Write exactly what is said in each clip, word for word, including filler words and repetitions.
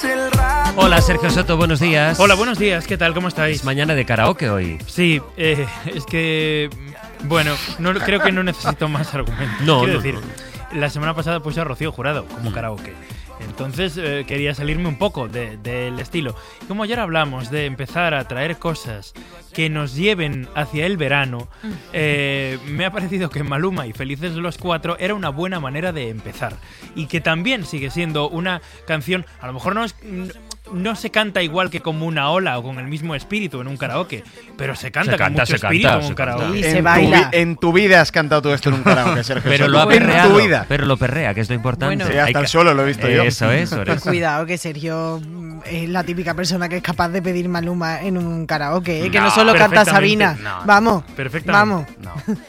Hola Sergio Soto, buenos días. Hola, buenos días, ¿qué tal? ¿Cómo estáis? Es mañana de karaoke hoy. Sí, eh, es que... Bueno, no, creo que no necesito más argumentos. No, Quiero no, decir, no. la semana pasada puse a Rocío Jurado como Mm. karaoke. Entonces eh, quería salirme un poco de- del estilo. Como ayer hablamos de empezar a traer cosas que nos lleven hacia el verano, eh, me ha parecido que Maluma y Felices los Cuatro era una buena manera de empezar. Y que también sigue siendo una canción, a lo mejor no es... No se canta igual que como una ola o con el mismo espíritu en un karaoke, pero se canta Se con canta, mucho se espíritu canta, en un se karaoke. canta. Y en se tu baila. vi- en tu vida has cantado tú esto en un karaoke, Sergio. Pero Soto. lo ha Bueno. perreado. En tu vida. Pero lo perrea, que es lo importante. Bueno. Sí, hasta Hay el que- suelo lo he visto yo. Eso es, por Pues eso. cuidado, que Sergio mm, es la típica persona que es capaz de pedir Maluma en un karaoke, ¿eh? que no, No, solo canta perfectamente, Sabina. no, vamos, perfectamente. vamos. No.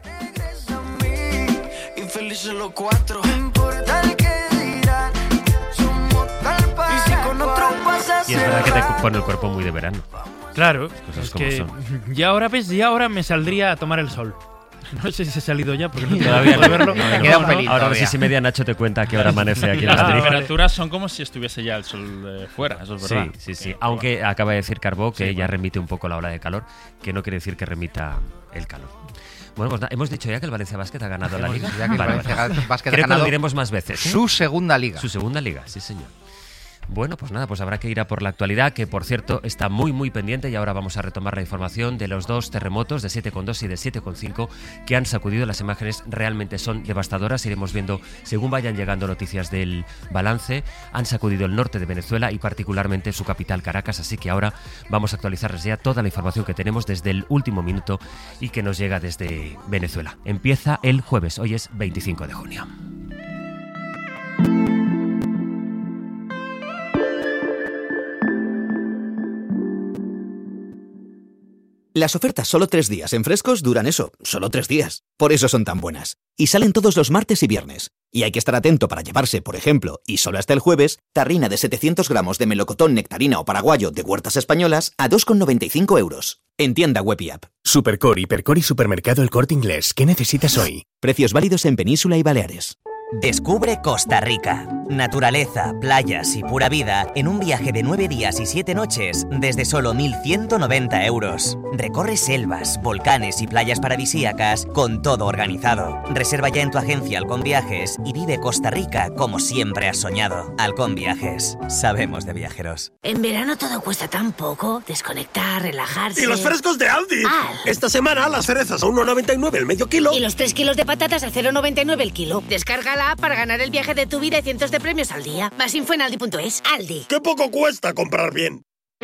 Y felices los cuatro. No importa el que dirán, somos tal para y si con otro pasas Y es verdad que te pone el cuerpo muy de verano. Claro, cosas es como que son. ya ahora ves, ya ahora me saldría a tomar el sol. No sé si se ha salido ya porque no tengo Todavía tiempo de no. verlo. No, no. queda un No, pelín. Ahora a ver si Todavía. si media Nacho te cuenta que ahora amanece aquí en Las Las Madrid. temperaturas son como si estuviese ya el sol eh, fuera, eso es Sí, verdad. sí, sí. Eh, Aunque acaba de decir Carbó que Sí, ya bueno. remite un poco la ola de calor, que no quiere decir que remita el calor. Bueno, pues nada, hemos dicho ya que el Valencia Basket ha ganado la Hemos liga. dicho ya que el Vale, Valencia vale. Basket ha Creo que lo ganado diremos más veces. ¿eh? su segunda liga. Su segunda liga, sí señor. Bueno, pues nada, pues habrá que ir a por la actualidad, que por cierto está muy muy pendiente y ahora vamos a retomar la información de los dos terremotos de siete coma dos y de siete coma cinco que han sacudido. Las imágenes realmente son devastadoras, iremos viendo según vayan llegando noticias del balance. Han sacudido el norte de Venezuela y particularmente su capital Caracas, así que ahora vamos a actualizarles ya toda la información que tenemos desde el último minuto y que nos llega desde Venezuela. Empieza el jueves, hoy es veinticinco de junio. Las ofertas solo tres días en Frescos duran eso, solo tres días. Por eso son tan buenas. Y salen todos los martes y viernes. Y hay que estar atento para llevarse, por ejemplo, y solo hasta el jueves, tarrina de setecientos gramos de melocotón, nectarina o paraguayo de Huertas Españolas a dos con noventa y cinco euros. En tienda web y app. Supercor, Hipercor y Supermercado El Corte Inglés. ¿Qué necesitas hoy? Precios válidos en Península y Baleares. Descubre Costa Rica. Naturaleza, playas y pura vida en un viaje de nueve días y siete noches desde solo mil ciento noventa euros. Recorre selvas, volcanes y playas paradisíacas con todo organizado. Reserva ya en tu agencia Halcón Viajes y vive Costa Rica como siempre has soñado. Halcón Viajes. Sabemos de viajeros. En verano todo cuesta tan poco. Desconectar, relajarse. ¡Y los frescos de Aldi! Ah. Esta semana las cerezas a uno noventa y nueve el medio kilo. Y los tres kilos de patatas a cero noventa y nueve el kilo. Descarga la app para ganar el viaje de tu vida y cientos de premios al día. Más info en aldi punto es. Aldi. ¡Qué poco cuesta comprar bien!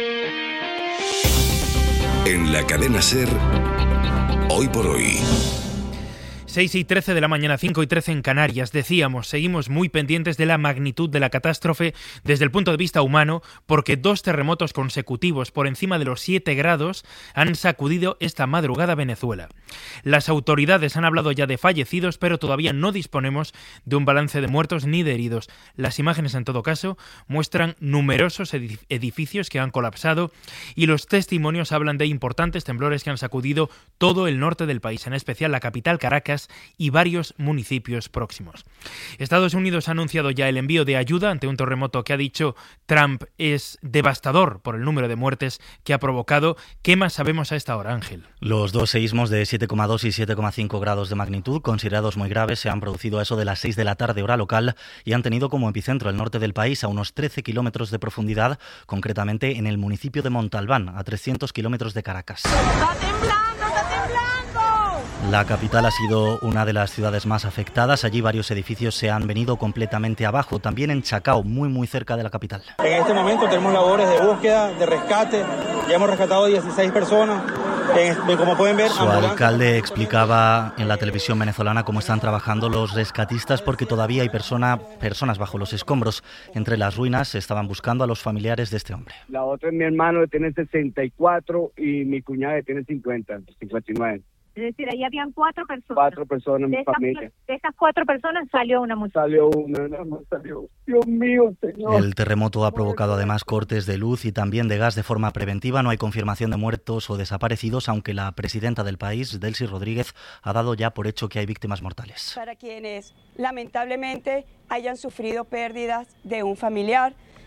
En la cadena SER, hoy por hoy. seis y trece de la mañana, cinco y trece en Canarias. Decíamos, seguimos muy pendientes de la magnitud de la catástrofe desde el punto de vista humano, porque dos terremotos consecutivos por encima de los siete grados han sacudido esta madrugada Venezuela. Las autoridades han hablado ya de fallecidos, pero todavía no disponemos de un balance de muertos ni de heridos. Las imágenes, en todo caso, muestran numerosos edif- edificios que han colapsado y los testimonios hablan de importantes temblores que han sacudido todo el norte del país, en especial la capital Caracas y varios municipios próximos. Estados Unidos ha anunciado ya el envío de ayuda ante un terremoto que ha dicho Trump es devastador por el número de muertes que ha provocado. ¿Qué más sabemos a esta hora, Ángel? Los dos seísmos de siete coma dos y siete coma cinco grados de magnitud, considerados muy graves, se han producido a eso de las seis de la tarde hora local y han tenido como epicentro el norte del país a unos trece kilómetros de profundidad, concretamente en el municipio de Montalbán, a trescientos kilómetros de Caracas. ¡Está temblando, está temblando! La capital ha sido una de las ciudades más afectadas. Allí varios edificios se han venido completamente abajo. También en Chacao, muy muy cerca de la capital. En este momento tenemos labores de búsqueda, de rescate. Ya hemos rescatado dieciséis personas. En, como pueden ver, Su ambulancias. alcalde explicaba en la televisión venezolana cómo están trabajando los rescatistas porque todavía hay persona, personas bajo los escombros. Entre las ruinas estaban buscando a los familiares de este hombre. La otra es mi hermano, que tiene sesenta y cuatro, y mi cuñada, que tiene cincuenta, cincuenta y nueve. Es decir, ahí habían cuatro personas. Cuatro personas en de mi estas, familia. De estas cuatro personas salió una mujer. Salió una, nada más salió. Dios mío, señor. El terremoto ha provocado además cortes de luz y también de gas de forma preventiva. No hay confirmación de muertos o desaparecidos, aunque la presidenta del país, Delcy Rodríguez, ha dado ya por hecho que hay víctimas mortales. Para quienes lamentablemente hayan sufrido pérdidas de un familiar,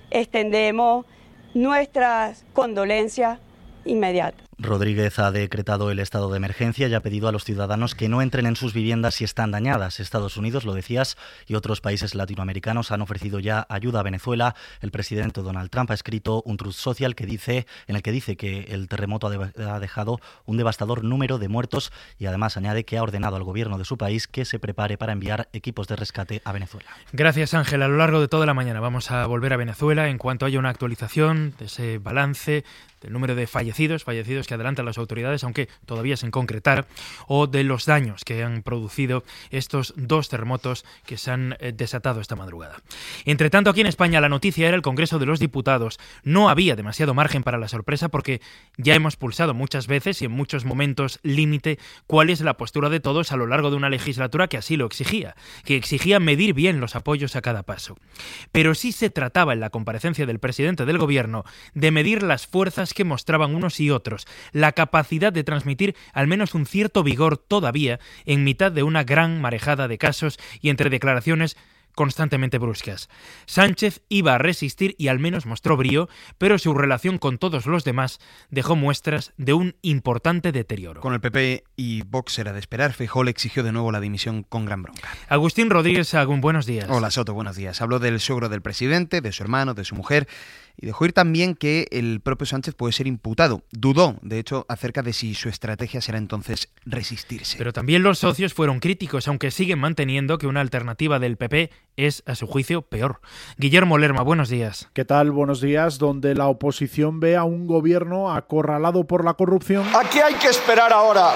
extendemos nuestras condolencias inmediatas. Rodríguez ha decretado el estado de emergencia y ha pedido a los ciudadanos que no entren en sus viviendas si están dañadas. Estados Unidos, lo decías, y otros países latinoamericanos han ofrecido ya ayuda a Venezuela. El presidente Donald Trump ha escrito un Truth Social que dice, en el que dice que el terremoto ha dejado un devastador número de muertos y además añade que ha ordenado al gobierno de su país que se prepare para enviar equipos de rescate a Venezuela. Gracias, Ángel. A lo largo de toda la mañana vamos a volver a Venezuela en cuanto haya una actualización de ese balance del número de fallecidos, fallecidos que adelantan las autoridades, aunque todavía sin concretar, o de los daños que han producido estos dos terremotos que se han eh, desatado esta madrugada. Entre tanto, aquí en España la noticia era el Congreso de los Diputados. No había demasiado margen para la sorpresa porque ya hemos pulsado muchas veces y en muchos momentos límite cuál es la postura de todos a lo largo de una legislatura que así lo exigía, que exigía medir bien los apoyos a cada paso. Pero sí se trataba en la comparecencia del presidente del Gobierno de medir las fuerzas que mostraban unos y otros, la capacidad de transmitir al menos un cierto vigor todavía en mitad de una gran marejada de casos y entre declaraciones constantemente bruscas. Sánchez iba a resistir y al menos mostró brío, pero su relación con todos los demás dejó muestras de un importante deterioro. Con el P P y Vox era de esperar. Feijóo le exigió de nuevo la dimisión con gran bronca. Agustín Rodríguez Sagún, buenos días. Hola Soto, buenos días. Habló del suegro del presidente, de su hermano, de su mujer, y dejó ir también que el propio Sánchez puede ser imputado. Dudó, de hecho, acerca de si su estrategia será entonces resistirse. Pero también los socios fueron críticos, aunque siguen manteniendo que una alternativa del P P es, a su juicio, peor. Guillermo Lerma, buenos días. ¿Qué tal? Buenos días. Donde la oposición ve a un gobierno acorralado por la corrupción. ¿A qué hay que esperar ahora?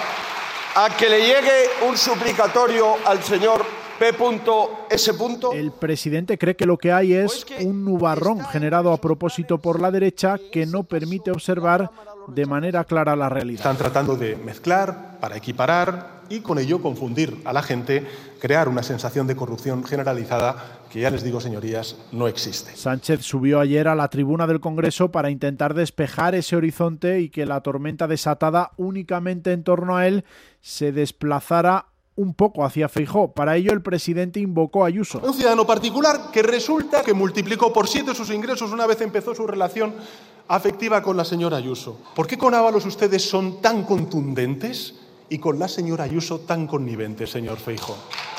¿A que le llegue un suplicatorio al señor P S El presidente cree que lo que hay es un nubarrón generado a propósito por la derecha que no permite observar de manera clara la realidad. Están tratando de mezclar para equiparar y con ello confundir a la gente, crear una sensación de corrupción generalizada que, ya les digo, señorías, no existe. Sánchez subió ayer a la tribuna del Congreso para intentar despejar ese horizonte y que la tormenta desatada únicamente en torno a él se desplazara un poco hacia Feijóo. Para ello el presidente invocó a Ayuso. Un ciudadano particular que resulta que multiplicó por siete sus ingresos una vez empezó su relación afectiva con la señora Ayuso. ¿Por qué con Ábalos ustedes son tan contundentes y con la señora Ayuso tan conniventes, señor Feijóo?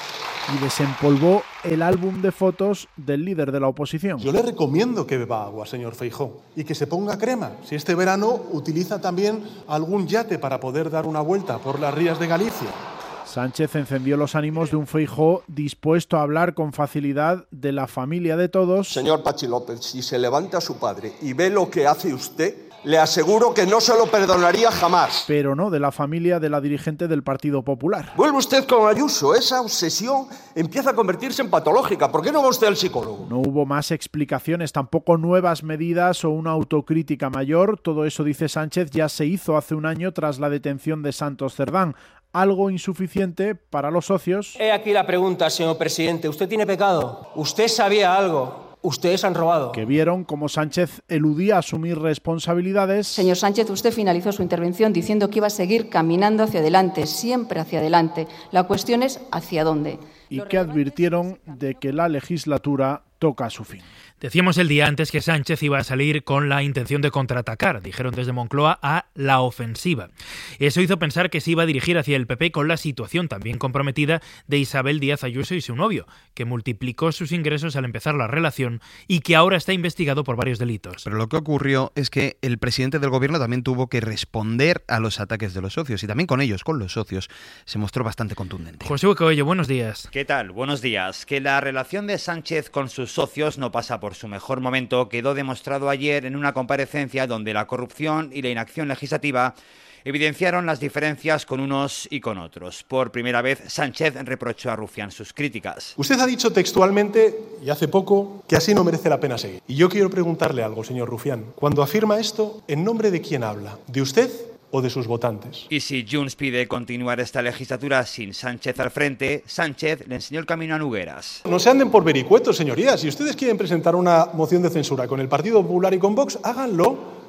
Y desempolvó el álbum de fotos del líder de la oposición. Yo le recomiendo que beba agua, señor Feijóo, y que se ponga crema. Si este verano utiliza también algún yate para poder dar una vuelta por las rías de Galicia. Sánchez encendió los ánimos de un Feijóo dispuesto a hablar con facilidad de la familia de todos. Señor Pachi López, si se levanta su padre y ve lo que hace usted, le aseguro que no se lo perdonaría jamás. Pero no de la familia de la dirigente del Partido Popular. Vuelve usted con Ayuso. Esa obsesión empieza a convertirse en patológica. ¿Por qué no va usted al psicólogo? No hubo más explicaciones, tampoco nuevas medidas o una autocrítica mayor. Todo eso, dice Sánchez, ya se hizo hace un año tras la detención de Santos Cerdán. Algo insuficiente para los socios. He aquí la pregunta, señor presidente. ¿Usted tiene pecado? ¿Usted sabía algo? ¿Ustedes han robado? Que vieron cómo Sánchez eludía asumir responsabilidades. Señor Sánchez, usted finalizó su intervención diciendo que iba a seguir caminando hacia adelante, siempre hacia adelante. La cuestión es ¿hacia dónde? Y que advirtieron de que la legislatura toca a su fin. Decíamos el día antes que Sánchez iba a salir con la intención de contraatacar, dijeron desde Moncloa, a la ofensiva. Eso hizo pensar que se iba a dirigir hacia el P P con la situación también comprometida de Isabel Díaz Ayuso y su novio, que multiplicó sus ingresos al empezar la relación y que ahora está investigado por varios delitos. Pero lo que ocurrió es que el presidente del gobierno también tuvo que responder a los ataques de los socios y también con ellos, con los socios, se mostró bastante contundente. José Coello, buenos días. ¿Qué tal? Buenos días. Que la relación de Sánchez con sus socios no pasa por su mejor momento quedó demostrado ayer en una comparecencia donde la corrupción y la inacción legislativa evidenciaron las diferencias con unos y con otros. Por primera vez, Sánchez reprochó a Rufián sus críticas. Usted ha dicho textualmente, y hace poco, que así no merece la pena seguir. Y yo quiero preguntarle algo, señor Rufián. Cuando afirma esto, ¿en nombre de quién habla? ¿De usted o de sus votantes? Y si Junts pide continuar esta legislatura sin Sánchez al frente, Sánchez le enseñó el camino a Nogueras. No se anden por vericuetos, señorías. Si ustedes quieren presentar una moción de censura con el Partido Popular y con Vox, háganlo.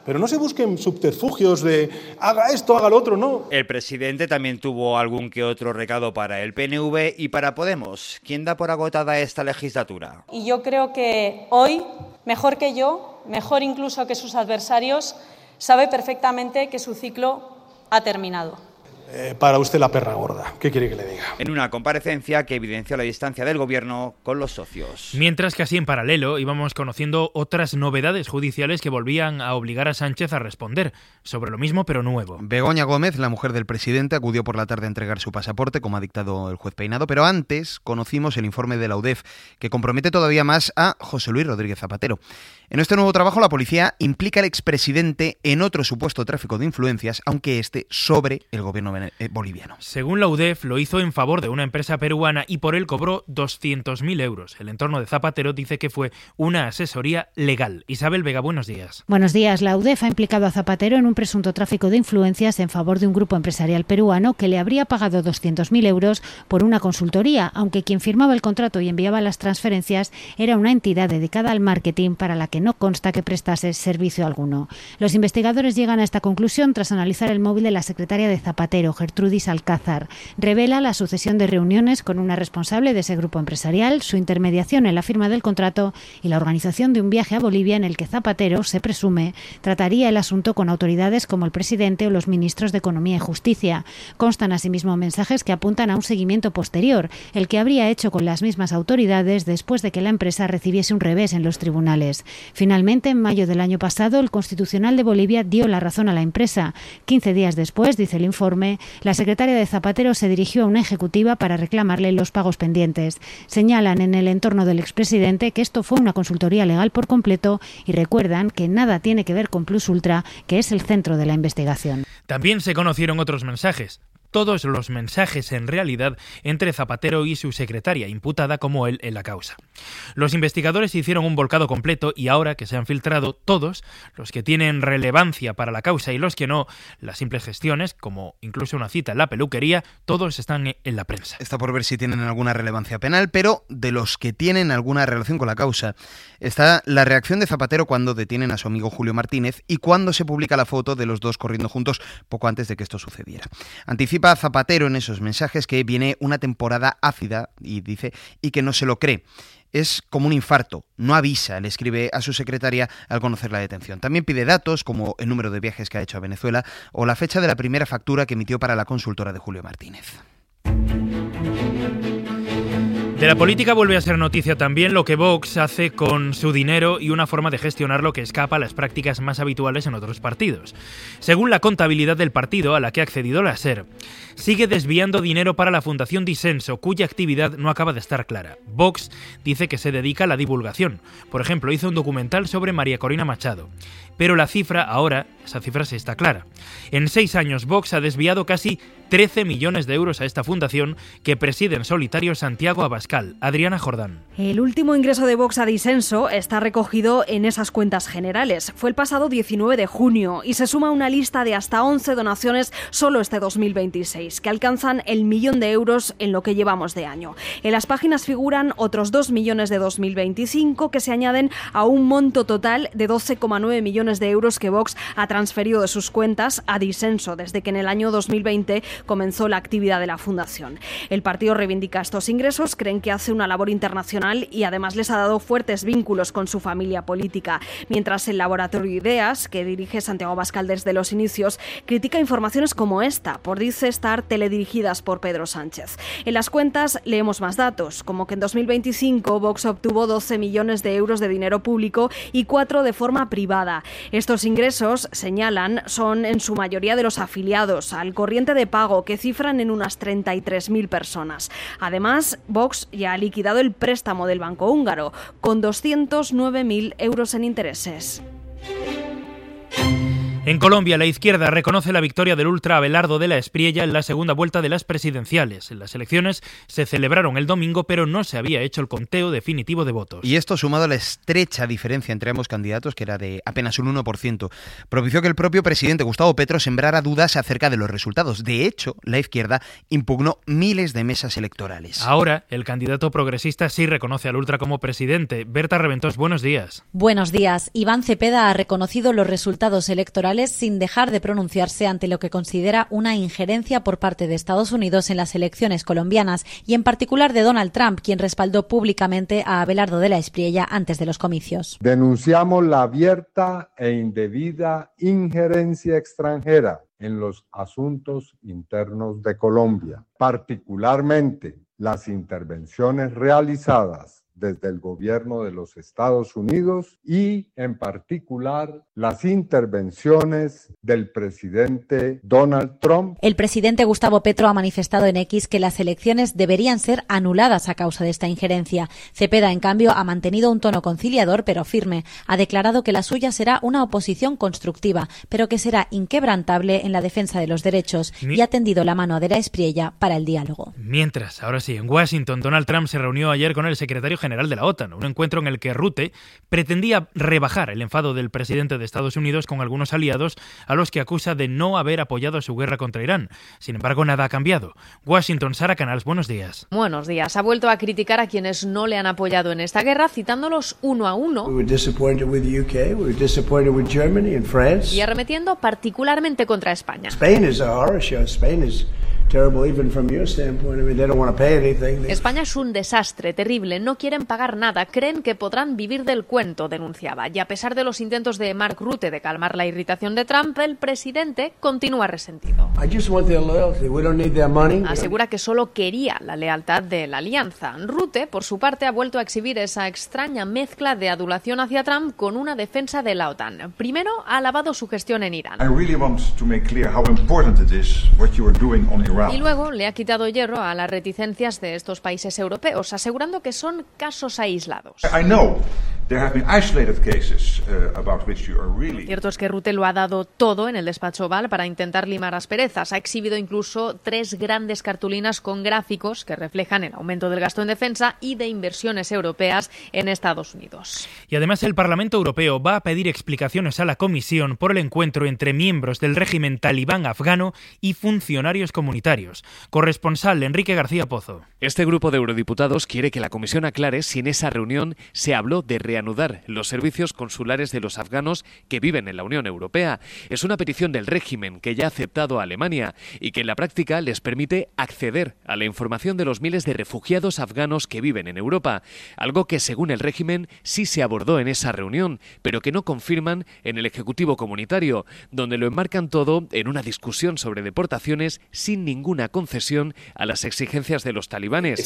Pero no se busquen subterfugios de haga esto, haga lo otro, no. El presidente también tuvo algún que otro recado para el P N V y para Podemos. ¿Quién da por agotada esta legislatura? Y yo creo que hoy, mejor que yo, mejor incluso que sus adversarios, sabe perfectamente que su ciclo ha terminado. Eh, para usted la perra gorda. ¿Qué quiere que le diga? En una comparecencia que evidenció la distancia del gobierno con los socios. Mientras que así en paralelo íbamos conociendo otras novedades judiciales que volvían a obligar a Sánchez a responder sobre lo mismo pero nuevo. Begoña Gómez, la mujer del presidente, acudió por la tarde a entregar su pasaporte, como ha dictado el juez Peinado, pero antes conocimos el informe de la U D E F, que compromete todavía más a José Luis Rodríguez Zapatero. En este nuevo trabajo, la policía implica al expresidente en otro supuesto tráfico de influencias, aunque esté sobre el gobierno boliviano. Según la U D E F, lo hizo en favor de una empresa peruana y por él cobró doscientos mil euros. El entorno de Zapatero dice que fue una asesoría legal. Isabel Vega, buenos días. Buenos días. La U D E F ha implicado a Zapatero en un presunto tráfico de influencias en favor de un grupo empresarial peruano que le habría pagado doscientos mil euros por una consultoría, aunque quien firmaba el contrato y enviaba las transferencias era una entidad dedicada al marketing para la que no consta que prestase servicio alguno. Los investigadores llegan a esta conclusión tras analizar el móvil de la secretaria de Zapatero, Gertrudis Alcázar. Revela la sucesión de reuniones con una responsable de ese grupo empresarial, su intermediación en la firma del contrato y la organización de un viaje a Bolivia en el que Zapatero, se presume, trataría el asunto con autoridades como el presidente o los ministros de Economía y Justicia. Constan asimismo mensajes que apuntan a un seguimiento posterior, el que habría hecho con las mismas autoridades después de que la empresa recibiese un revés en los tribunales. Finalmente, en mayo del año pasado, el Constitucional de Bolivia dio la razón a la empresa. quince días después, dice el informe, la secretaria de Zapatero se dirigió a una ejecutiva para reclamarle los pagos pendientes. Señalan en el entorno del expresidente que esto fue una consultoría legal por completo y recuerdan que nada tiene que ver con Plus Ultra, que es el centro de la investigación. También se conocieron otros mensajes. Todos los mensajes en realidad entre Zapatero y su secretaria, imputada como él en la causa. Los investigadores hicieron un volcado completo y ahora que se han filtrado todos, los que tienen relevancia para la causa y los que no, las simples gestiones, como incluso una cita en la peluquería, todos están en la prensa. Está por ver si tienen alguna relevancia penal, pero de los que tienen alguna relación con la causa está la reacción de Zapatero cuando detienen a su amigo Julio Martínez y cuando se publica la foto de los dos corriendo juntos poco antes de que esto sucediera. Anticipa a Zapatero en esos mensajes que viene una temporada ácida y dice y que no se lo cree. Es como un infarto, no avisa, le escribe a su secretaria al conocer la detención. También pide datos como el número de viajes que ha hecho a Venezuela o la fecha de la primera factura que emitió para la consultora de Julio Martínez. De la política vuelve a ser noticia también lo que Vox hace con su dinero y una forma de gestionarlo que escapa a las prácticas más habituales en otros partidos. Según la contabilidad del partido a la que ha accedido la SER, sigue desviando dinero para la Fundación Disenso, cuya actividad no acaba de estar clara. Vox dice que se dedica a la divulgación. Por ejemplo, hizo un documental sobre María Corina Machado. Pero la cifra, ahora, esa cifra sí está clara. En seis años, Vox ha desviado casi trece millones de euros a esta fundación que preside en solitario Santiago Abascal. Adriana Jordán. El último ingreso de Vox a Disenso está recogido en esas cuentas generales. Fue el pasado diecinueve de junio y se suma una lista de hasta once donaciones solo este dos mil veintiséis, que alcanzan el millón de euros en lo que llevamos de año. En las páginas figuran otros dos millones de dos mil veinticinco que se añaden a un monto total de doce coma nueve millones de euros que Vox ha transferido de sus cuentas a Disenso desde que en el año dos mil veinte comenzó la actividad de la fundación. El partido reivindica estos ingresos, creen que hace una labor internacional y además les ha dado fuertes vínculos con su familia política, mientras el Laboratorio Ideas, que dirige Santiago Abascal desde los inicios, critica informaciones como esta, por dice estar teledirigidas por Pedro Sánchez. En las cuentas leemos más datos, como que en dos mil veinticinco Vox obtuvo doce millones de euros de dinero público y cuatro de forma privada. Estos ingresos, señalan, son en su mayoría de los afiliados al corriente de pago, que cifran en unas treinta y tres mil personas. Además, Vox ya ha liquidado el préstamo del Banco Húngaro, con doscientos nueve mil euros en intereses. En Colombia, la izquierda reconoce la victoria del ultra Abelardo de la Espriella en la segunda vuelta de las presidenciales. Las elecciones se celebraron el domingo, pero no se había hecho el conteo definitivo de votos. Y esto, sumado a la estrecha diferencia entre ambos candidatos, que era de apenas un uno por ciento, propició que el propio presidente Gustavo Petro sembrara dudas acerca de los resultados. De hecho, la izquierda impugnó miles de mesas electorales. Ahora, el candidato progresista sí reconoce al ultra como presidente. Berta Reventós, buenos días. Buenos días. Iván Cepeda ha reconocido los resultados electorales sin dejar de pronunciarse ante lo que considera una injerencia por parte de Estados Unidos en las elecciones colombianas y en particular de Donald Trump, quien respaldó públicamente a Abelardo de la Espriella antes de los comicios. Denunciamos la abierta e indebida injerencia extranjera en los asuntos internos de Colombia, particularmente las intervenciones realizadas desde el gobierno de los Estados Unidos y, en particular, las intervenciones del presidente Donald Trump. El presidente Gustavo Petro ha manifestado en X que las elecciones deberían ser anuladas a causa de esta injerencia. Cepeda, en cambio, ha mantenido un tono conciliador pero firme. Ha declarado que la suya será una oposición constructiva, pero que será inquebrantable en la defensa de los derechos y ha tendido la mano a De la Espriella para el diálogo. Mientras, ahora sí, en Washington, Donald Trump se reunió ayer con el secretario general de la OTAN, un encuentro en el que Rutte pretendía rebajar el enfado del presidente de Estados Unidos con algunos aliados a los que acusa de no haber apoyado su guerra contra Irán. Sin embargo, nada ha cambiado. Washington, Sara Canals, buenos días. Buenos días. Ha vuelto a criticar a quienes no le han apoyado en esta guerra, citándolos uno a uno y arremetiendo particularmente contra España. España es un desastre terrible, no quieren pagar nada, creen que podrán vivir del cuento, denunciaba. Y a pesar de los intentos de Mark Rutte de calmar la irritación de Trump, el presidente continúa resentido. Asegura que solo quería la lealtad de la alianza. Rutte, por su parte, ha vuelto a exhibir esa extraña mezcla de adulación hacia Trump con una defensa de la OTAN. Primero, ha alabado su gestión en Irán. Y luego le ha quitado hierro a las reticencias de estos países europeos, asegurando que son casos aislados. Cierto es que Rutte lo ha dado todo en el despacho Oval para intentar limar asperezas. Ha exhibido incluso tres grandes cartulinas con gráficos que reflejan el aumento del gasto en defensa y de inversiones europeas en Estados Unidos. Y además el Parlamento Europeo va a pedir explicaciones a la Comisión por el encuentro entre miembros del régimen talibán afgano y funcionarios comunitarios. Corresponsal Enrique García Pozo. Este grupo de eurodiputados quiere que la Comisión aclare si en esa reunión se habló de reanudar los servicios consulares de los afganos que viven en la Unión Europea. Es una petición del régimen que ya ha aceptado a Alemania y que en la práctica les permite acceder a la información de los miles de refugiados afganos que viven en Europa, algo que según el régimen sí se abordó en esa reunión, pero que no confirman en el Ejecutivo Comunitario, donde lo enmarcan todo en una discusión sobre deportaciones sin ninguna concesión a las exigencias de los talibanes.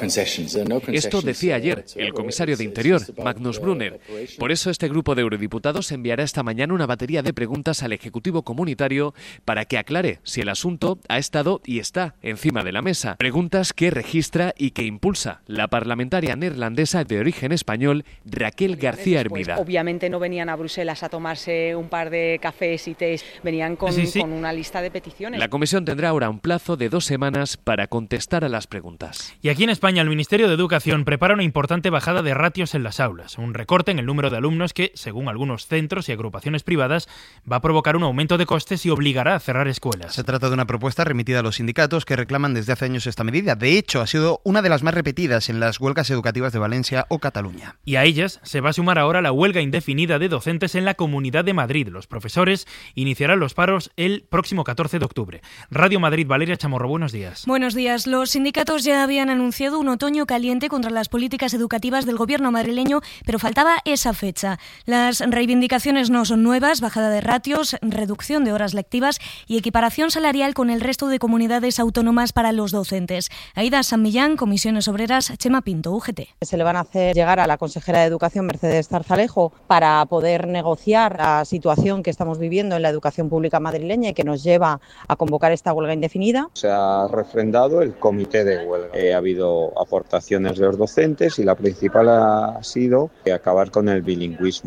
Esto decía ayer el comisario de Interior, Magnus Brunner. Por eso este grupo de eurodiputados enviará esta mañana una batería de preguntas al Ejecutivo Comunitario para que aclare si el asunto ha estado y está encima de la mesa. Preguntas que registra y que impulsa la parlamentaria neerlandesa de origen español, Raquel García Hermida. Pues, obviamente no venían a Bruselas a tomarse un par de cafés y tés, venían con, sí, sí. con una lista de peticiones. La comisión tendrá ahora un plazo de dos semanas para contestar a las preguntas. Y aquí en España el Ministerio de Educación prepara una importante bajada de ratios en las aulas, un recorte en el número de alumnos que, según algunos centros y agrupaciones privadas, va a provocar un aumento de costes y obligará a cerrar escuelas. Se trata de una propuesta remitida a los sindicatos que reclaman desde hace años esta medida. De hecho, ha sido una de las más repetidas en las huelgas educativas de Valencia o Cataluña. Y a ellas se va a sumar ahora la huelga indefinida de docentes en la Comunidad de Madrid. Los profesores iniciarán los paros el próximo catorce de octubre. Radio Madrid, Valeria Chamorro, buenos días. Buenos días. Los sindicatos ya habían anunciado un otoño caliente contra las políticas educativas del gobierno madrileño, pero faltaba esa fecha. Las reivindicaciones no son nuevas: bajada de ratios, reducción de horas lectivas y equiparación salarial con el resto de comunidades autónomas para los docentes. Aida San Millán, Comisiones Obreras, Chema Pinto, U G T. Se le van a hacer llegar a la consejera de Educación, Mercedes Zarzalejo, para poder negociar la situación que estamos viviendo en la educación pública madrileña y que nos lleva a convocar esta huelga indefinida. Se ha refrendado el comité de huelga. Eh, ha habido aportaciones de los docentes y la principal ha sido acabar con el bilingüismo.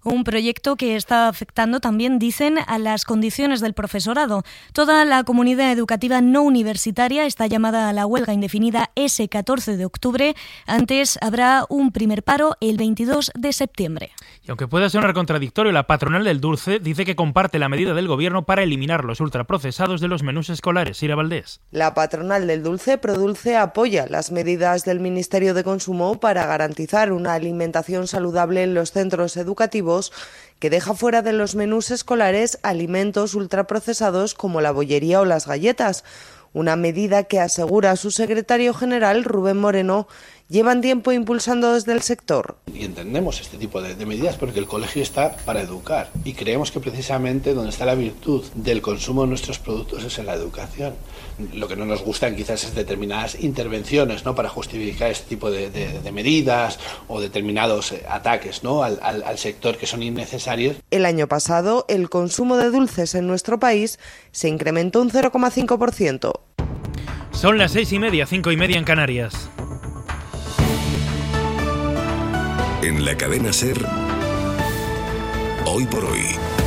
un proyecto que está afectando también, dicen, a las condiciones del profesorado. Toda la comunidad educativa no universitaria está llamada a la huelga indefinida ese catorce de octubre. Antes habrá un primer paro el veintidós de septiembre. Y aunque pueda sonar contradictorio, la patronal del dulce dice que comparte la medida del gobierno para eliminar los ultraprocesados de los menús escolares. Ira Valdés. La patronal del dulce, Produlce, apoya las medidas del Ministerio de Consumo para garantizar una alimentación saludable en los centros educativos, que deja fuera de los menús escolares alimentos ultraprocesados como la bollería o las galletas. Una medida que, asegura su secretario general, Rubén Moreno, llevan tiempo impulsando desde el sector. Y entendemos este tipo de, de medidas porque el colegio está para educar y creemos que precisamente donde está la virtud del consumo de nuestros productos es en la educación. Lo que no nos gustan quizás es determinadas intervenciones, ¿no?, para justificar este tipo de, de, de medidas o determinados ataques, ¿no?, al, al, al sector que son innecesarios. El año pasado el consumo de dulces en nuestro país se incrementó un cero coma cinco por ciento. Son las seis y media, cinco y media en Canarias. En la cadena SER, hoy por hoy.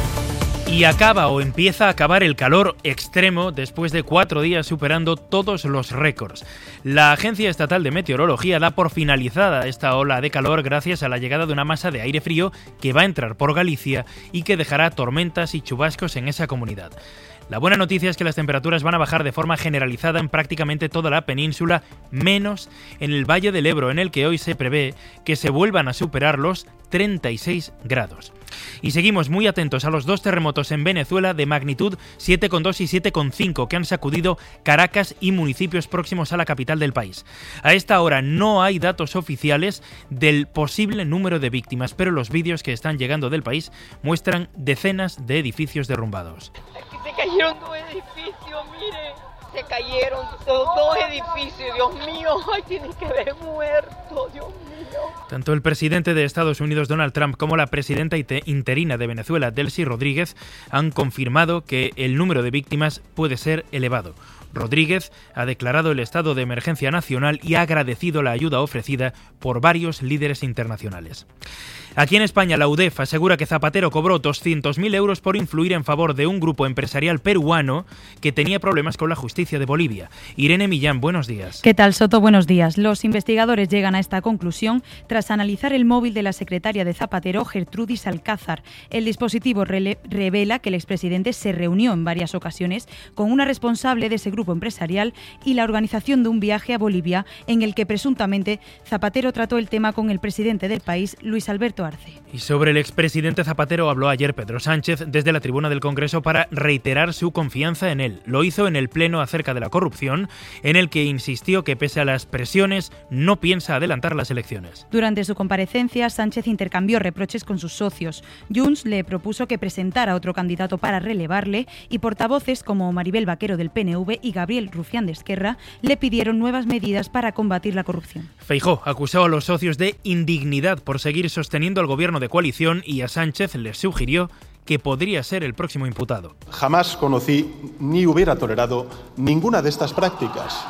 Y acaba o empieza a acabar el calor extremo después de cuatro días superando todos los récords. La Agencia Estatal de Meteorología da por finalizada esta ola de calor gracias a la llegada de una masa de aire frío que va a entrar por Galicia y que dejará tormentas y chubascos en esa comunidad. La buena noticia es que las temperaturas van a bajar de forma generalizada en prácticamente toda la península, menos en el Valle del Ebro, en el que hoy se prevé que se vuelvan a superar los treinta y seis grados. Y seguimos muy atentos a los dos terremotos en Venezuela de magnitud siete coma dos y siete coma cinco que han sacudido Caracas y municipios próximos a la capital del país. A esta hora no hay datos oficiales del posible número de víctimas, pero los vídeos que están llegando del país muestran decenas de edificios derrumbados. Aquí se cayeron dos edificios, mire, se cayeron dos, dos edificios, Dios mío, ay, tienen que haber muerto, Dios mío. Tanto el presidente de Estados Unidos, Donald Trump, como la presidenta interina de Venezuela, Delcy Rodríguez, han confirmado que el número de víctimas puede ser elevado. Rodríguez ha declarado el estado de emergencia nacional y ha agradecido la ayuda ofrecida por varios líderes internacionales. Aquí en España, la U D E F asegura que Zapatero cobró doscientos mil euros por influir en favor de un grupo empresarial peruano que tenía problemas con la justicia de Bolivia. Irene Millán, buenos días. ¿Qué tal, Soto? Buenos días. Los investigadores llegan a esta conclusión tras analizar el móvil de la secretaria de Zapatero, Gertrudis Alcázar. El dispositivo rele- revela que el expresidente se reunió en varias ocasiones con una responsable de ese grupo empresarial y la organización de un viaje a Bolivia en el que presuntamente Zapatero trató el tema con el presidente del país, Luis Alberto Arce. Y sobre el expresidente Zapatero habló ayer Pedro Sánchez desde la tribuna del Congreso para reiterar su confianza en él. Lo hizo en el pleno acerca de la corrupción, en el que insistió que pese a las presiones no piensa adelantar las elecciones. Durante su comparecencia, Sánchez intercambió reproches con sus socios. Junts le propuso que presentara otro candidato para relevarle y portavoces como Maribel Vaquero del P N V y Gabriel Rufián de Esquerra le pidieron nuevas medidas para combatir la corrupción. Feijóo acusó a los socios de indignidad por seguir sosteniendo al gobierno de coalición y a Sánchez les sugirió que podría ser el próximo imputado. Jamás conocí ni hubiera tolerado ninguna de estas prácticas.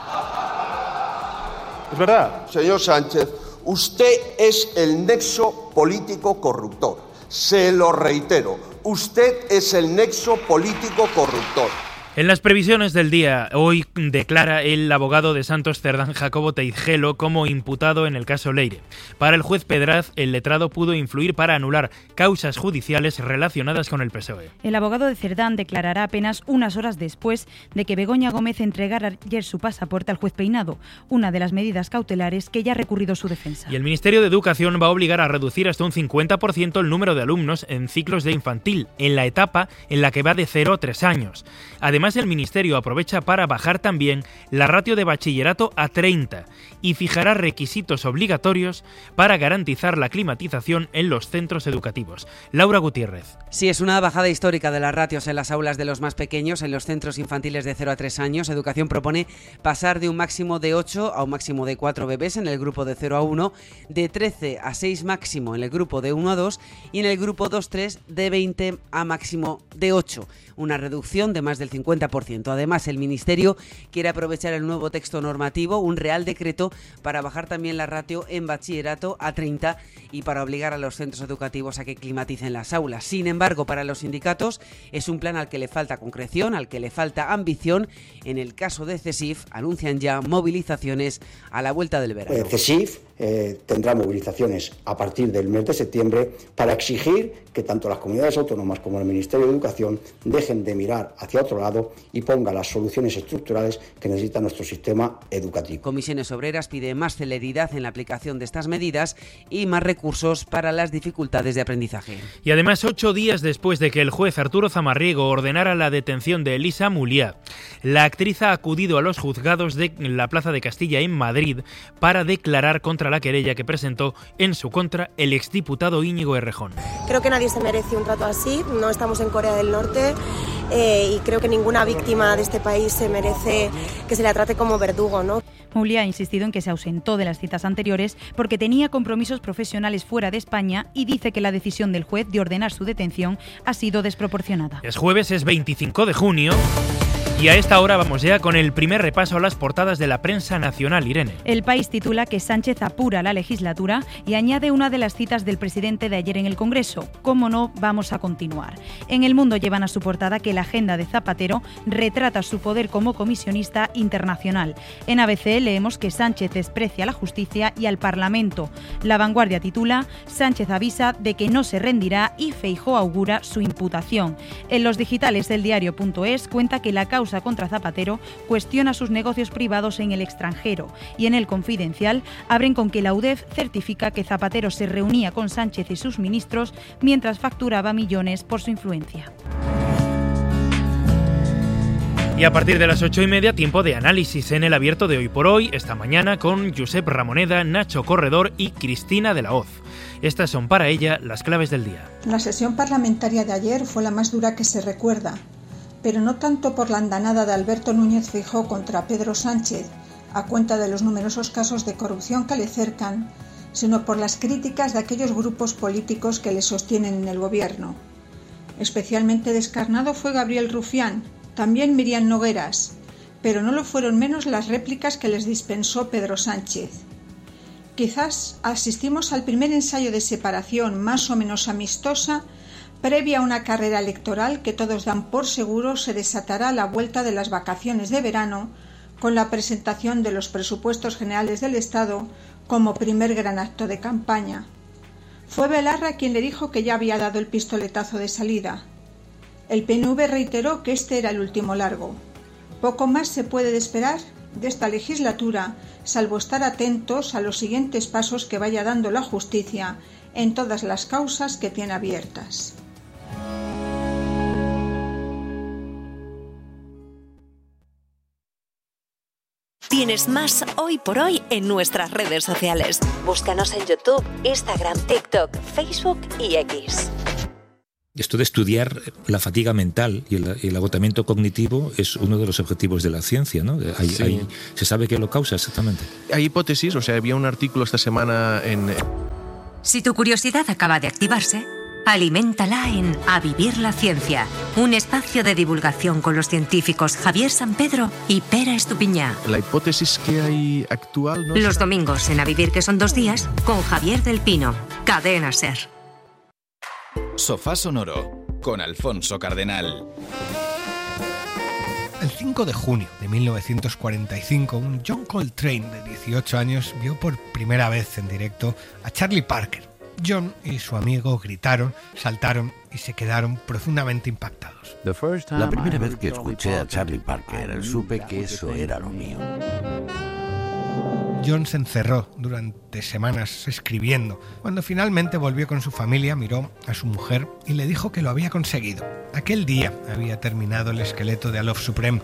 Es verdad. Señor Sánchez, usted es el nexo político corruptor. Se lo reitero, usted es el nexo político corruptor. En las previsiones del día, hoy declara el abogado de Santos Cerdán, Jacobo Teizgelo, como imputado en el caso Leire. Para el juez Pedraz, el letrado pudo influir para anular causas judiciales relacionadas con el P S O E. El abogado de Cerdán declarará apenas unas horas después de que Begoña Gómez entregara ayer su pasaporte al juez Peinado, una de las medidas cautelares que ya ha recurrido su defensa. Y el Ministerio de Educación va a obligar a reducir hasta un cincuenta por ciento el número de alumnos en ciclos de infantil, en la etapa en la que va de cero a tres años. Además, el Ministerio aprovecha para bajar también la ratio de bachillerato a treinta y fijará requisitos obligatorios para garantizar la climatización en los centros educativos. Laura Gutiérrez. Sí, es una bajada histórica de las ratios en las aulas de los más pequeños, en los centros infantiles de cero a tres años. Educación propone pasar de un máximo de ocho a un máximo de cuatro bebés en el grupo de cero a uno, de trece a seis máximo en el grupo de uno a dos y en el grupo dos a tres de veinte a máximo de ocho. Una reducción de más del cincuenta cincuenta por ciento. Además, el Ministerio quiere aprovechar el nuevo texto normativo, un real decreto, para bajar también la ratio en bachillerato a treinta y para obligar a los centros educativos a que climaticen las aulas. Sin embargo, para los sindicatos es un plan al que le falta concreción, al que le falta ambición. En el caso de CESIF, anuncian ya movilizaciones a la vuelta del verano. Eh, CESIF eh, tendrá movilizaciones a partir del mes de septiembre para exigir que tanto las comunidades autónomas como el Ministerio de Educación dejen de mirar hacia otro lado y pongan las soluciones estructurales que necesita nuestro sistema educativo. Comisiones Obreras pide más celeridad en la aplicación de estas medidas y más recursos para las dificultades de aprendizaje. Y además, ocho días después de que el juez Arturo Zamarriego ordenara la detención de Elisa Muliá, la actriz ha acudido a los juzgados de la Plaza de Castilla en Madrid para declarar contra la querella que presentó en su contra el exdiputado Íñigo Errejón. Creo que nadie se merece un trato así, no estamos en Corea del Norte eh, y creo que ninguna víctima de este país se merece que se la trate como verdugo, ¿no? Muliá ha insistido en que se ausentó de las citas anteriores porque tenía compromisos profesionales fuera de España y dice que la decisión del juez de ordenar su detención ha sido desproporcionada. Es jueves, es veinticinco de junio. Y a esta hora vamos ya con el primer repaso a las portadas de la prensa nacional, Irene. El País titula que Sánchez apura la legislatura y añade una de las citas del presidente de ayer en el Congreso. ¿Cómo no vamos a continuar? En El Mundo llevan a su portada que la agenda de Zapatero retrata su poder como comisionista internacional. En A B C leemos que Sánchez desprecia a la justicia y al Parlamento. La Vanguardia titula: Sánchez avisa de que no se rendirá y Feijóo augura su imputación. En los digitales El Diario punto es cuenta que la causa contra Zapatero cuestiona sus negocios privados en el extranjero y en El Confidencial abren con que la U D E F certifica que Zapatero se reunía con Sánchez y sus ministros mientras facturaba millones por su influencia. Y a partir de las ocho y media, tiempo de análisis en el abierto de Hoy por Hoy, esta mañana con Josep Ramoneda, Nacho Corredor y Cristina de la Hoz. Estas son para ella las claves del día. La sesión parlamentaria de ayer fue la más dura que se recuerda, pero no tanto por la andanada de Alberto Núñez Feijóo contra Pedro Sánchez, a cuenta de los numerosos casos de corrupción que le cercan, sino por las críticas de aquellos grupos políticos que le sostienen en el gobierno. Especialmente descarnado fue Gabriel Rufián, también Miriam Nogueras, pero no lo fueron menos las réplicas que les dispensó Pedro Sánchez. Quizás asistimos al primer ensayo de separación más o menos amistosa previa a una carrera electoral que todos dan por seguro se desatará a la vuelta de las vacaciones de verano con la presentación de los presupuestos generales del Estado como primer gran acto de campaña. Fue Belarra quien le dijo que ya había dado el pistoletazo de salida. El P N V reiteró que este era el último largo. Poco más se puede esperar de esta legislatura, salvo estar atentos a los siguientes pasos que vaya dando la justicia en todas las causas que tiene abiertas. Tienes más Hoy por Hoy en nuestras redes sociales. Búscanos en YouTube, Instagram, TikTok, Facebook y X. Esto de estudiar la fatiga mental y el, el agotamiento cognitivo es uno de los objetivos de la ciencia, ¿no? Hay, sí. hay, ¿Se sabe qué lo causa exactamente? Hay hipótesis, o sea, había un artículo esta semana en... Si tu curiosidad acaba de activarse, aliméntala en A Vivir la Ciencia, un espacio de divulgación con los científicos Javier Sampedro y Pera Estupiñá. La hipótesis que hay actual... ¿no? Los domingos en A Vivir, que son dos días, con Javier del Pino, Cadena SER. Sofá Sonoro, con Alfonso Cardenal. El cinco de junio de mil novecientos cuarenta y cinco, un John Coltrane de dieciocho años vio por primera vez en directo a Charlie Parker. John y su amigo gritaron, saltaron y se quedaron profundamente impactados. La primera vez que escuché a Charlie Parker, supe que eso era lo mío. John se encerró durante semanas escribiendo. Cuando finalmente volvió con su familia, miró a su mujer y le dijo que lo había conseguido. Aquel día había terminado el esqueleto de A Love Supreme.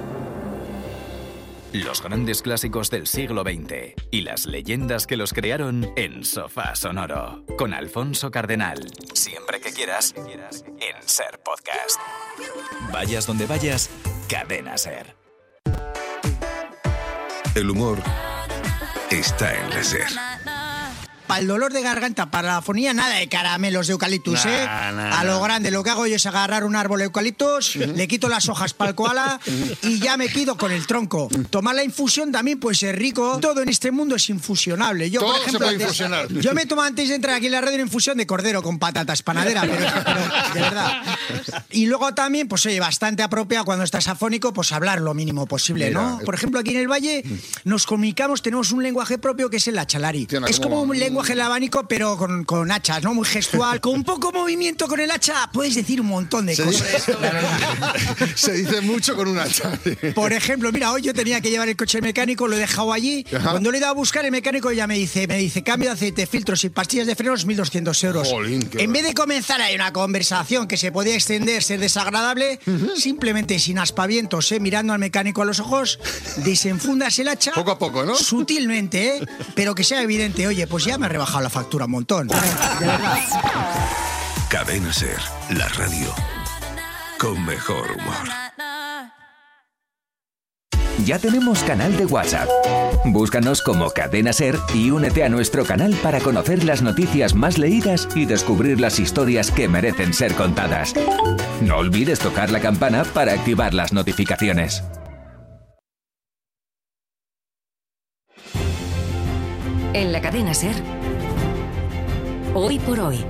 Los grandes clásicos del siglo veinte y las leyendas que los crearon en Sofá Sonoro, con Alfonso Cardenal. Siempre que quieras, en SER Podcast. Vayas donde vayas, Cadena SER. El humor está en la SER. para el dolor de garganta, para la afonía, nada de caramelos de eucaliptus, nah, ¿eh? Nah, a lo grande, lo que hago yo es agarrar un árbol de eucaliptus, uh-huh. le quito las hojas para el koala y ya me quedo con el tronco. Tomar la infusión también puede ser rico. Todo en este mundo es infusionable. Yo, Todo por ejemplo, se puede infusionar. Yo me tomo antes de entrar aquí en la radio una infusión de cordero con patatas panadera, pero, pero de verdad. Y luego también, pues oye, bastante apropiado cuando estás afónico, pues hablar lo mínimo posible, Mira, ¿no? Por ejemplo, aquí en el Valle nos comunicamos, tenemos un lenguaje propio que es el achalari. Tiene, es como un lenguaje del abanico, pero con, con hachas, ¿no? Muy gestual. Con un poco movimiento con el hacha puedes decir un montón de se cosas. Dice, se dice mucho con un hacha. Por ejemplo, mira, hoy yo tenía que llevar el coche mecánico, lo he dejado allí. Ajá. Cuando le he ido a buscar, el mecánico ya me dice, me dice, cambio de aceite, filtros y pastillas de frenos, mil doscientos euros. Jolín, en vez de comenzar ahí una conversación que se podía extender, ser desagradable, uh-huh. simplemente sin aspavientos, ¿eh? Mirando al mecánico a los ojos, desenfundas el hacha. Poco a poco, ¿no? Sutilmente, ¿eh? Pero que sea evidente, oye, pues ya me ha rebajado la factura un montón. De verdad. Cadena Ser, la radio con mejor humor. Ya tenemos canal de WhatsApp. Búscanos como Cadena Ser y únete a nuestro canal para conocer las noticias más leídas y descubrir las historias que merecen ser contadas. No olvides tocar la campana para activar las notificaciones. En la Cadena Ser, Hoy por Hoy.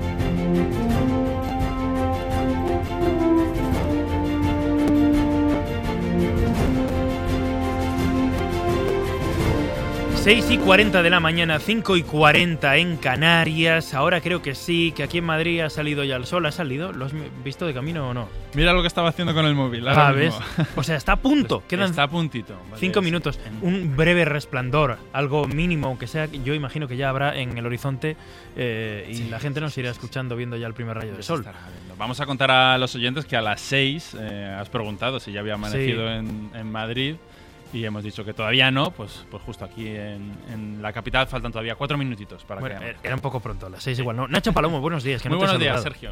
seis y cuarenta de la mañana, cinco y cuarenta en Canarias. Ahora creo que sí, que aquí en Madrid ha salido ya el sol. ¿Ha salido? ¿Lo has visto de camino o no? Mira lo que estaba haciendo con el móvil. Ah, ¿ves? O sea, está a punto. Quedan está a puntito. Vale, cinco minutos. Un breve resplandor, algo mínimo, aunque sea. Yo imagino que ya habrá en el horizonte eh, y sí, la gente nos irá escuchando viendo ya el primer rayo de sol. Vamos a contar a los oyentes que a las seis eh, has preguntado si ya había amanecido sí. en, en Madrid. Y hemos dicho que todavía no, pues, pues justo aquí en, en la capital faltan todavía cuatro minutitos para bueno, que... Era un poco pronto, a las seis igual, ¿no? Nacho Palomo, buenos días. Que Muy no te buenos días, Sergio.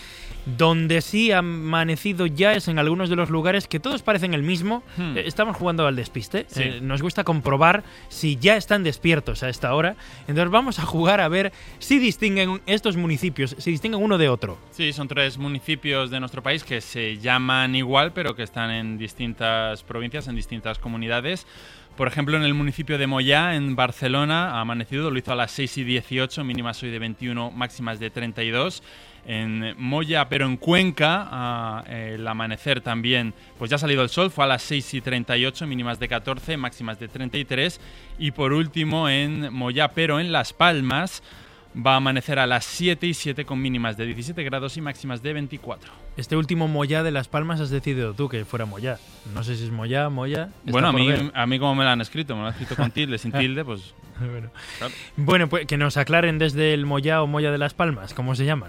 Donde sí ha amanecido ya es en algunos de los lugares que todos parecen el mismo. Hmm. Eh, estamos jugando al despiste. Sí. Eh, nos gusta comprobar si ya están despiertos a esta hora. Entonces vamos a jugar a ver si distinguen estos municipios, si distinguen uno de otro. Sí, son tres municipios de nuestro país que se llaman igual, pero que están en distintas provincias, en distintas comunidades. Por ejemplo, en el municipio de Moyá, en Barcelona, ha amanecido, lo hizo a las seis y dieciocho, mínimas hoy de veintiuno, máximas de treinta y dos. En Moya, pero en Cuenca, uh, el amanecer también, pues ya ha salido el sol, fue a las seis y treinta y ocho, mínimas de catorce, máximas de treinta y tres. Y por último, en Moya, pero en Las Palmas, va a amanecer a las siete y siete con mínimas de diecisiete grados y máximas de veinticuatro. Este último Moyá de Las Palmas has decidido tú que fuera Moyá. No sé si es Moyá, Moya. Bueno, a mí, a mí como me lo han escrito, me lo han escrito con tilde, sin tilde, pues... Bueno. Claro. Bueno, pues que nos aclaren desde el Moyá o Moya de Las Palmas, ¿cómo se llaman?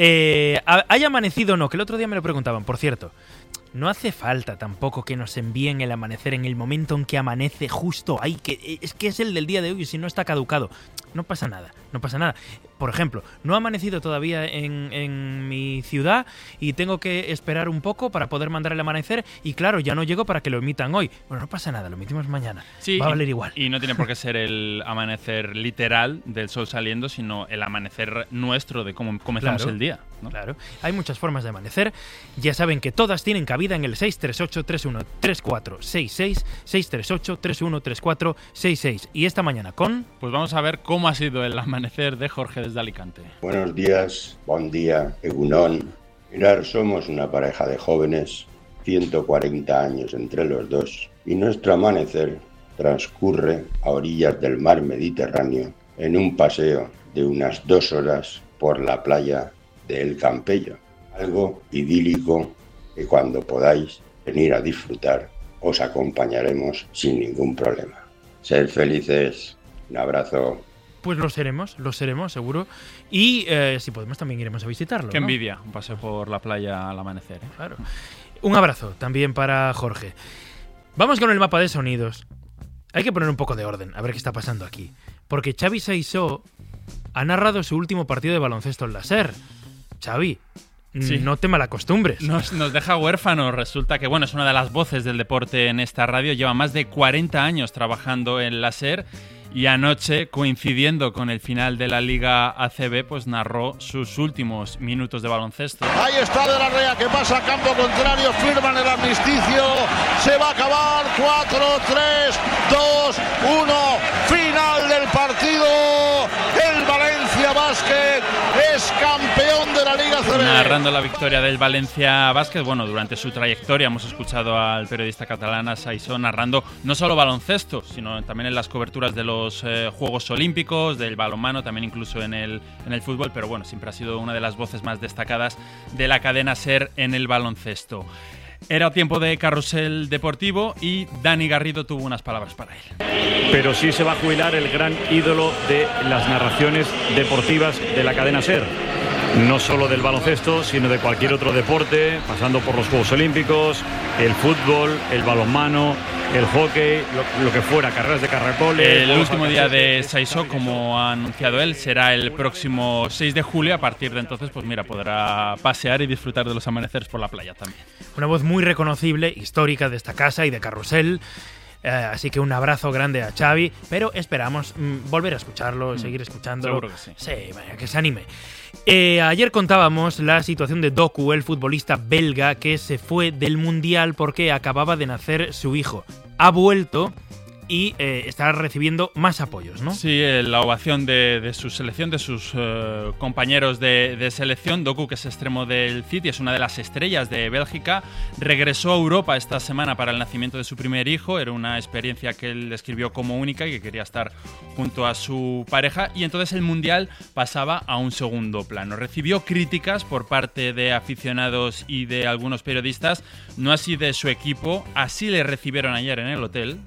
Eh, ¿Haya amanecido o no? Que el otro día me lo preguntaban, por cierto. No hace falta tampoco que nos envíen el amanecer en el momento en que amanece justo ahí, que es que es el del día de hoy y si no está caducado. No pasa nada, no pasa nada. Por ejemplo, no ha amanecido todavía en, en mi ciudad y tengo que esperar un poco para poder mandar el amanecer y claro, ya no llego para que lo emitan hoy. Bueno, no pasa nada, lo emitimos mañana. Sí, va a valer igual. Y no tiene por qué ser el amanecer literal del sol saliendo, sino el amanecer nuestro de cómo comenzamos claro, el día, ¿no? Claro, hay muchas formas de amanecer. Ya saben que todas tienen cabida en el seis tres ocho, tres uno tres cuatro seis seis, seis tres ocho, tres uno tres cuatro seis seis. Y esta mañana con... Pues vamos a ver cómo ha sido el amanecer de Jorge desde Alicante. Buenos días, buen día, Egunon. Mirar, somos una pareja de jóvenes, ciento cuarenta años entre los dos, y nuestro amanecer transcurre a orillas del mar Mediterráneo en un paseo de unas dos horas por la playa de El Campello. Algo idílico que cuando podáis venir a disfrutar os acompañaremos sin ningún problema. Sed felices. Un abrazo. Pues lo seremos, lo seremos, seguro. Y eh, si podemos también iremos a visitarlo. Qué ¿no? envidia, un paseo por la playa al amanecer, ¿eh? Claro. Un abrazo también para Jorge. Vamos con el mapa de sonidos. Hay que poner un poco de orden, a ver qué está pasando aquí. Porque Xavi Saissó ha narrado su último partido de baloncesto en la SER. Xavi, sí. No te malacostumbres. Nos, nos deja huérfanos. Resulta que, bueno, es una de las voces del deporte en esta radio. Lleva más de cuarenta años trabajando en la SER y anoche, coincidiendo con el final de la Liga A C B, pues narró sus últimos minutos de baloncesto. Ahí está De la Rea, que pasa a campo contrario, firman el armisticio, se va a acabar, cuatro, tres, dos, uno, final del partido, el Valencia Basket es campeón de la Liga A C B. Narrando la victoria del Valencia Basket, bueno, durante su trayectoria hemos escuchado al periodista catalán Saissó narrando no solo baloncesto, sino también en las coberturas de los eh, Juegos Olímpicos, del balonmano, también incluso en el, en el fútbol, pero bueno, siempre ha sido una de las voces más destacadas de la cadena SER en el baloncesto. Era tiempo de carrusel deportivo y Dani Garrido tuvo unas palabras para él. Pero sí se va a jubilar el gran ídolo de las narraciones deportivas de la cadena SER. No solo del baloncesto, sino de cualquier otro deporte, pasando por los Juegos Olímpicos, el fútbol, el balonmano, el hockey, lo, lo que fuera, carreras de caracoles. El último día de Saissó, como ha anunciado él, será el próximo seis de julio. A partir de entonces, pues mira, podrá pasear y disfrutar de los amaneceres por la playa también. Una voz muy reconocible, histórica de esta casa y de Carrusel. Eh, así que un abrazo grande a Xavi, pero esperamos mm, volver a escucharlo, mm, seguir escuchándolo. Seguro que sí. Sí, vaya, que se anime. Eh, ayer contábamos la situación de Doku, el futbolista belga que se fue del Mundial porque acababa de nacer su hijo. Ha vuelto y eh, está recibiendo más apoyos, ¿no? Sí, eh, la ovación de, de su selección, de sus eh, compañeros de, de selección. Doku, que es extremo del City, es una de las estrellas de Bélgica, regresó a Europa esta semana para el nacimiento de su primer hijo. Era una experiencia que él describió como única y que quería estar junto a su pareja, y entonces el Mundial pasaba a un segundo plano. Recibió críticas por parte de aficionados y de algunos periodistas, no así de su equipo. Así le recibieron ayer en el hotel.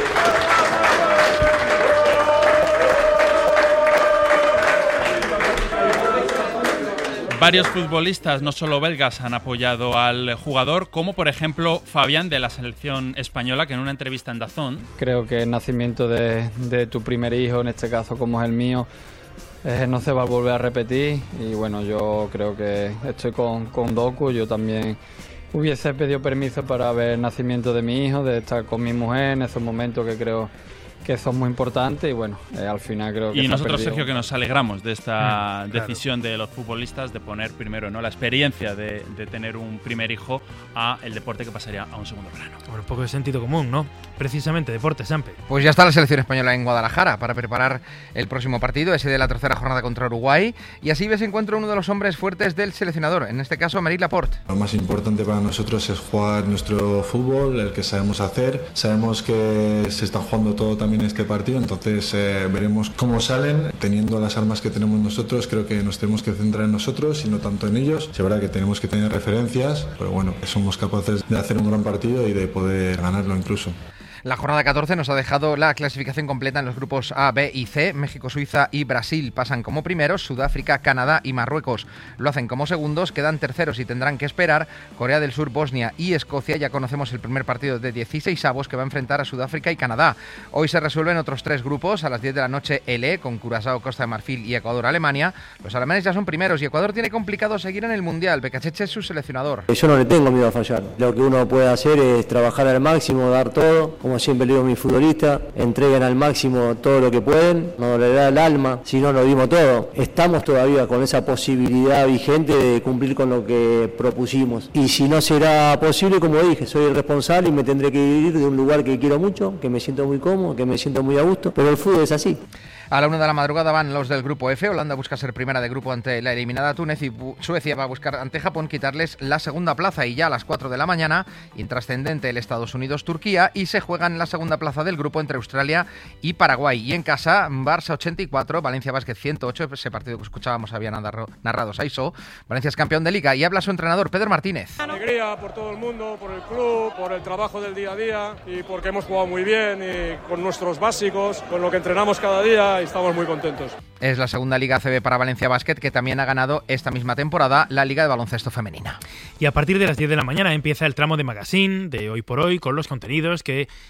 Varios futbolistas, no solo belgas, han apoyado al jugador, como por ejemplo Fabián, de la selección española, que en una entrevista en DAZN... Creo que el nacimiento de, de tu primer hijo, en este caso como es el mío, eh, no se va a volver a repetir, y bueno, yo creo que estoy con, con Doku. Yo también hubiese pedido permiso para ver el nacimiento de mi hijo, de estar con mi mujer en esos momentos que creo que son muy importantes, y bueno, eh, al final creo que y se nosotros, ha perdido. Sergio, que nos alegramos de esta Mm, decisión claro. de los futbolistas de poner primero, ¿no?, la experiencia de, de tener un primer hijo a el deporte, que pasaría a un segundo plano. Bueno, un poco de sentido común, ¿no? Precisamente, deporte, Sampe. Pues ya está la selección española en Guadalajara para preparar el próximo partido, ese de la tercera jornada contra Uruguay, y así ves encuentro uno de los hombres fuertes del seleccionador, en este caso Aymeric Laporte. Lo más importante para nosotros es jugar nuestro fútbol, el que sabemos hacer. Sabemos que se está jugando todo también este partido, entonces Entonces eh, veremos cómo salen. Teniendo las armas que tenemos nosotros, creo que nos tenemos que centrar en nosotros y no tanto en ellos. Es verdad que tenemos que tener referencias, pero bueno, somos capaces de hacer un gran partido y de poder ganarlo incluso. La jornada catorce nos ha dejado la clasificación completa en los grupos A, B y C. México, Suiza y Brasil pasan como primeros. Sudáfrica, Canadá y Marruecos lo hacen como segundos. Quedan terceros y tendrán que esperar. Corea del Sur, Bosnia y Escocia. Ya conocemos el primer partido de dieciseisavos que va a enfrentar a Sudáfrica y Canadá. Hoy se resuelven otros tres grupos. A las diez de la noche L E con Curazao, Costa de Marfil y Ecuador, Alemania. Los alemanes ya son primeros y Ecuador tiene complicado seguir en el Mundial. Becacheche es su seleccionador. Yo no le tengo miedo a fallar. Lo que uno puede hacer es trabajar al máximo, dar todo. Como siempre le digo a mis futbolistas, entreguen al máximo todo lo que pueden, no le da el alma, si no lo dimos todo. Estamos todavía con esa posibilidad vigente de cumplir con lo que propusimos. Y si no será posible, como dije, soy el responsable y me tendré que ir de un lugar que quiero mucho, que me siento muy cómodo, que me siento muy a gusto, pero el fútbol es así. A la una de la madrugada van los del grupo F. Holanda busca ser primera de grupo ante la eliminada Túnez y Suecia va a buscar ante Japón quitarles la segunda plaza. Y ya a las cuatro de la mañana, intrascendente el Estados Unidos-Turquía, y se juegan la segunda plaza del grupo entre Australia y Paraguay. Y en casa, Barça ochenta y cuatro, Valencia Basket ciento ocho, ese partido que escuchábamos había narrado, narrado Saissó. Valencia es campeón de Liga y habla su entrenador, Pedro Martínez. Alegría por todo el mundo, por el club, por el trabajo del día a día y porque hemos jugado muy bien y con nuestros básicos, con lo que entrenamos cada día, y estamos muy contentos. Es la segunda Liga A C B para Valencia Basket, que también ha ganado esta misma temporada la Liga de Baloncesto Femenina. Y a partir de las diez de la mañana empieza el tramo de Magazine de Hoy por Hoy, con los contenidos que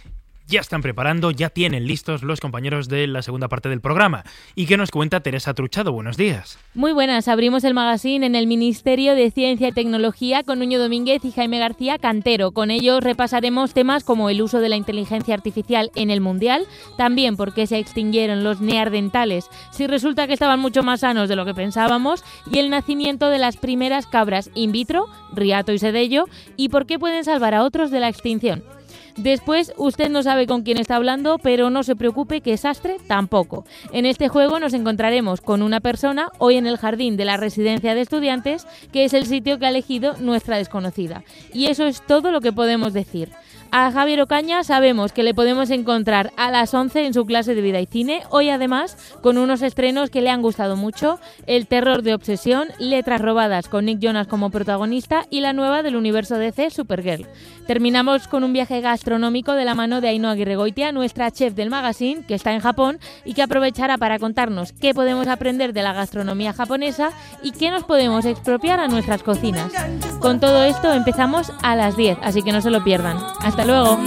ya están preparando, ya tienen listos los compañeros de la segunda parte del programa. ¿Y qué nos cuenta Teresa Truchado? Buenos días. Muy buenas, abrimos el magazine en el Ministerio de Ciencia y Tecnología con Nuño Domínguez y Jaime García Cantero. Con ellos repasaremos temas como el uso de la inteligencia artificial en el Mundial, también por qué se extinguieron los neandertales, si resulta que estaban mucho más sanos de lo que pensábamos, y el nacimiento de las primeras cabras in vitro, Riato y Sedello, y por qué pueden salvar a otros de la extinción. Después, usted no sabe con quién está hablando, pero no se preocupe que Sastre tampoco. En este juego nos encontraremos con una persona, hoy en el jardín de la residencia de estudiantes, que es el sitio que ha elegido nuestra desconocida. Y eso es todo lo que podemos decir. A Javier Ocaña sabemos que le podemos encontrar a las once en su clase de vida y cine, hoy además con unos estrenos que le han gustado mucho: El terror de obsesión, Letras robadas con Nick Jonas como protagonista y la nueva del universo D C, Supergirl. Terminamos con un viaje gastronómico de la mano de Ainhoa Aguirregoitia, nuestra chef del magazine, que está en Japón y que aprovechará para contarnos qué podemos aprender de la gastronomía japonesa y qué nos podemos expropiar a nuestras cocinas. Con todo esto empezamos a las diez, así que no se lo pierdan. Hasta luego.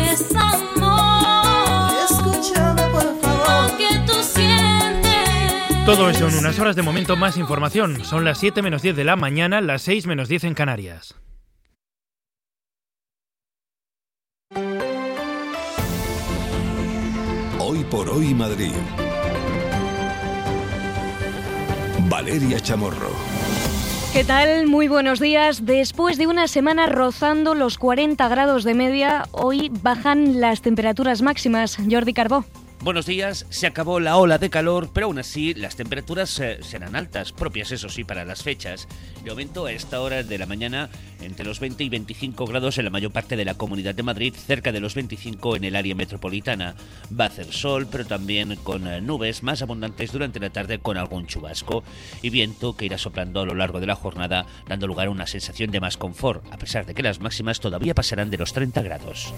Todo eso en unas horas. De momento más información. Son las siete menos diez de la mañana, las seis menos diez en Canarias. Hoy por hoy Madrid. Valeria Chamorro. ¿Qué tal? Muy buenos días. Después de una semana rozando los cuarenta grados de media, hoy bajan las temperaturas máximas. Jordi Carbó. Buenos días, se acabó la ola de calor, pero aún así las temperaturas eh, serán altas, propias eso sí para las fechas. De momento a esta hora de la mañana entre los veinte y veinticinco grados en la mayor parte de la Comunidad de Madrid, cerca de los veinticinco en el área metropolitana. Va a hacer sol, pero también con eh, nubes más abundantes durante la tarde con algún chubasco y viento que irá soplando a lo largo de la jornada, dando lugar a una sensación de más confort, a pesar de que las máximas todavía pasarán de los treinta grados.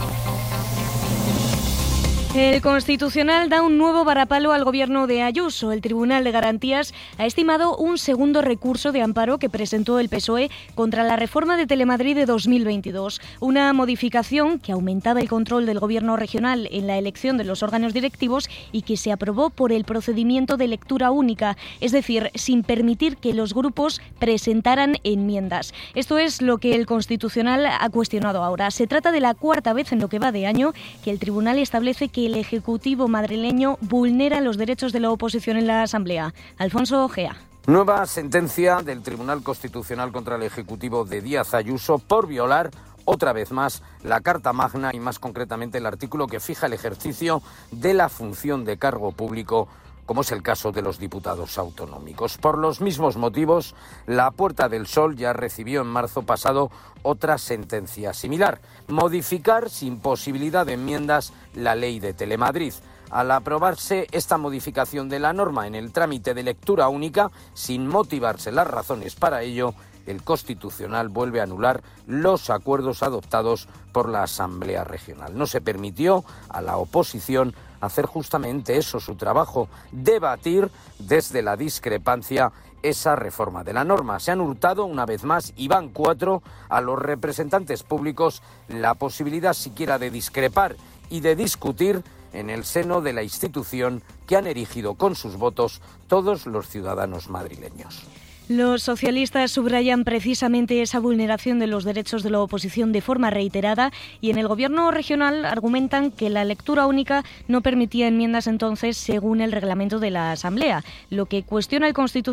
El Constitucional da un nuevo varapalo al gobierno de Ayuso. El Tribunal de Garantías ha estimado un segundo recurso de amparo que presentó el P S O E contra la reforma de Telemadrid de dos mil veintidós. Una modificación que aumentaba el control del gobierno regional en la elección de los órganos directivos y que se aprobó por el procedimiento de lectura única, es decir, sin permitir que los grupos presentaran enmiendas. Esto es lo que el Constitucional ha cuestionado ahora. Se trata de la cuarta vez en lo que va de año que el Tribunal establece que el Ejecutivo madrileño vulnera los derechos de la oposición en la Asamblea. Alfonso Ojea. Nueva sentencia del Tribunal Constitucional contra el Ejecutivo de Díaz Ayuso por violar otra vez más la Carta Magna y más concretamente el artículo que fija el ejercicio de la función de cargo público, como es el caso de los diputados autonómicos. Por los mismos motivos, la Puerta del Sol ya recibió en marzo pasado otra sentencia similar: modificar sin posibilidad de enmiendas la ley de Telemadrid. Al aprobarse esta modificación de la norma en el trámite de lectura única, sin motivarse las razones para ello, el Constitucional vuelve a anular los acuerdos adoptados por la Asamblea Regional. No se permitió a la oposición hacer justamente eso, su trabajo, debatir desde la discrepancia esa reforma de la norma. Se han hurtado una vez más, y van cuatro, a los representantes públicos la posibilidad siquiera de discrepar y de discutir en el seno de la institución que han erigido con sus votos todos los ciudadanos madrileños. Los socialistas subrayan precisamente esa vulneración de los derechos de la oposición de forma reiterada y en el gobierno regional argumentan que la lectura única no permitía enmiendas entonces según el reglamento de la Asamblea. Lo que cuestiona el Constitucional